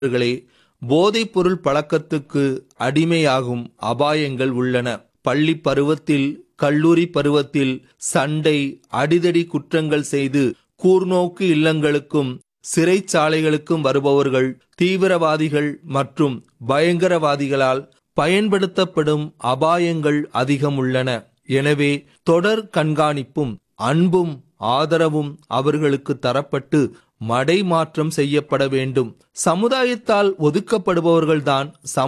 நண்பர்களே, போதைப்பொருள் பழக்கத்துக்கு அடிமையாகும் அபாயங்கள் உள்ளன. பள்ளி பருவத்தில், கல்லூரி பருவத்தில் சண்டை, அடிதடி குற்றங்கள் செய்து கூர்நோக்கு இல்லங்களுக்கும் சிறைச்சாலைகளுக்கும் வருபவர்கள் தீவிரவாதிகள் மற்றும் பயங்கரவாதிகளால் பயன்படுத்தப்படும் அபாயங்கள் அதிகம் உள்ளன. எனவே தொடர் கண்காணிப்பும் அன்பும் ஆதரவும் அவர்களுக்கு தரப்பட்டு மடைமாற்றம் செய்யப்பட வேண்டும். சமுதாயத்தால் ஒதுக்கப்படுபவர்கள்தான்